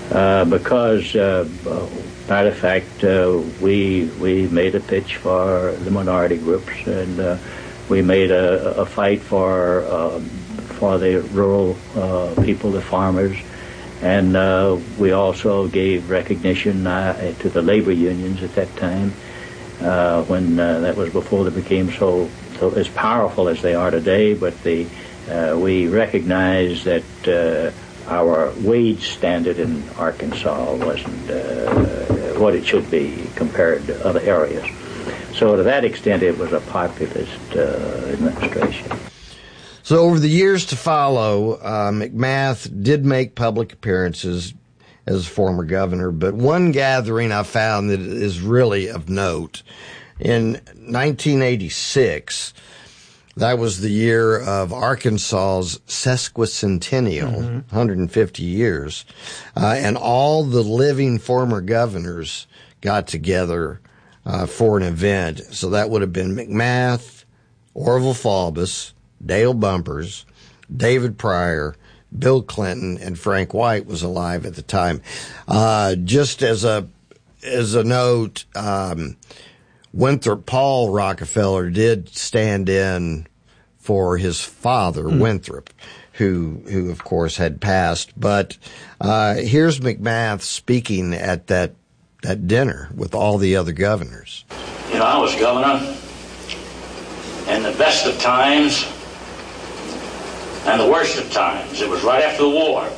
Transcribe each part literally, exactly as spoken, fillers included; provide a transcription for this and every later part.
uh, because, uh, matter of fact, uh, we we made a pitch for the minority groups, and uh, we made a, a fight for uh, for the rural uh, people, the farmers, and uh, we also gave recognition uh, to the labor unions at that time, uh, when uh, that was before they became so, so as powerful as they are today. But the uh, we recognized that uh, our wage standard in Arkansas wasn't uh, what it should be compared to other areas. So to that extent, it was a populist uh, administration. So over the years to follow, uh, McMath did make public appearances as a former governor, but one gathering I found that is really of note. In nineteen eighty-six, that was the year of Arkansas's sesquicentennial, mm-hmm. one hundred fifty years, uh, and all the living former governors got together uh, for an event. So that would have been McMath, Orville Faubus, Dale Bumpers, David Pryor, Bill Clinton, and Frank White was alive at the time. Uh, just as a as a note, um, Winthrop Paul Rockefeller did stand in for his father, mm. Winthrop, who who of course had passed. But uh, here's McMath speaking at that that dinner with all the other governors. You know, I was governor in the best of times and the worst of times. It was right after the war.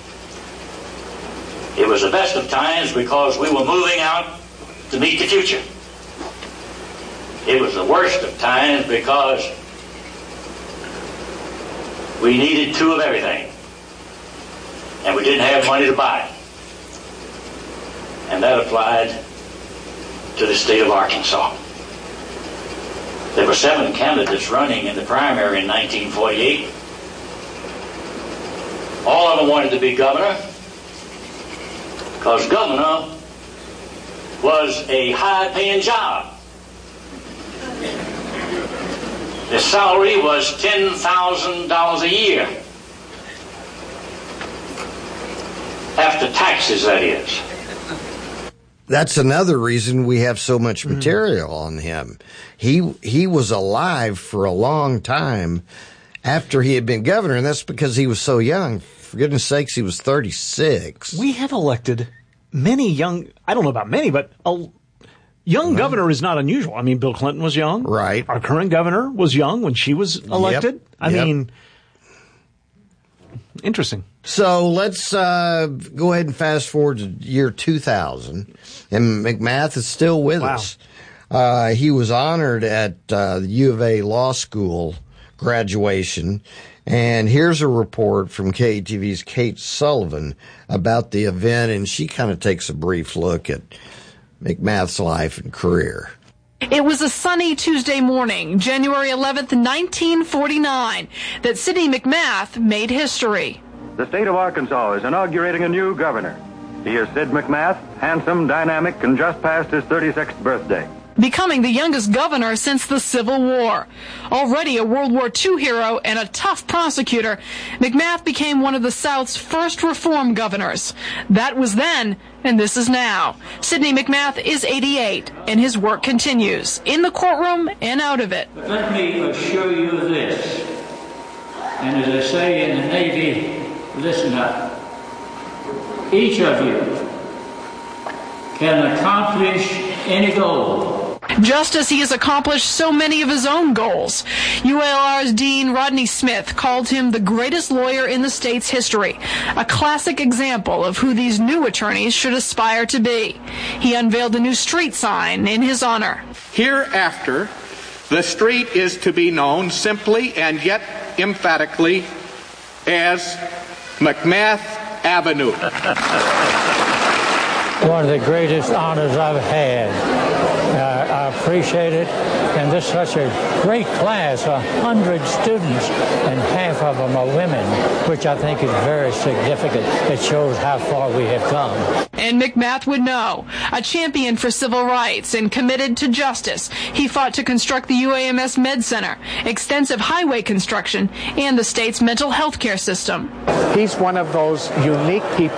It was the best of times because we were moving out to meet the future. It was the worst of times because we needed two of everything, and we didn't have money to buy it. And that applied to the state of Arkansas. There were seven candidates running in the primary in nineteen forty-eight. All of them wanted to be governor because governor was a high-paying job. The salary was ten thousand dollars a year. After taxes, that is. That's another reason we have so much material mm. on him. He he was alive for a long time after he had been governor, and that's because he was so young. For goodness sakes, he was thirty-six. We have elected many young, I don't know about many, but a young right. governor is not unusual. I mean, Bill Clinton was young. Right. Our current governor was young when she was elected. Yep. I yep. mean, interesting. So let's uh, go ahead and fast forward to year two thousand, and McMath is still with wow. us. Uh, he was honored at uh, the U of A Law School graduation, and here's a report from K E T V's Kate Sullivan about the event, and she kind of takes a brief look at McMath's life and career. It was a sunny Tuesday morning, January eleventh, nineteen forty-nine, that Sidney McMath made history. The state of Arkansas is inaugurating a new governor. He is Sid McMath, handsome, dynamic, and just past his thirty-sixth birthday. Becoming the youngest governor since the Civil War. Already a World War Two hero and a tough prosecutor, McMath became one of the South's first reform governors. That was then, and this is now. Sidney McMath is eighty-eight, and his work continues, in the courtroom and out of it. But let me assure you this, and as I say in the Navy, listen up. Each of you can accomplish any goal. Just as he has accomplished so many of his own goals. U A L R's Dean Rodney Smith called him the greatest lawyer in the state's history, a classic example of who these new attorneys should aspire to be. He unveiled a new street sign in his honor. Hereafter, the street is to be known simply and yet emphatically as McMath Avenue. One of the greatest honors I've had. Uh, I appreciate it. And this is such a great class, a hundred students, and half of them are women, which I think is very significant. It shows how far we have come. And McMath would know. A champion for civil rights and committed to justice. He fought to construct the U A M S Med Center, extensive highway construction, and the state's mental health care system. He's one of those unique people